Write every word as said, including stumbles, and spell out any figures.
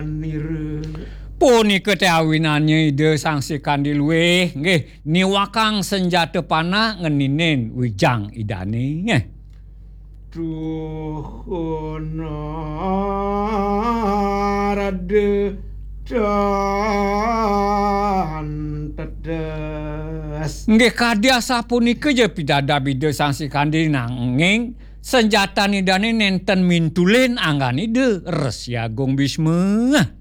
nire. Punika teh awinannya ide sangsi kandi luweh nggih niwakang senjata panah ngeninen wijang idane nggih. Duhuna rade dan tedes. Nggih kadya sapunika je pidada bide sangsi kandi nanging senjata nidane nenten mintulin anggan ide Resi Agung Bisma.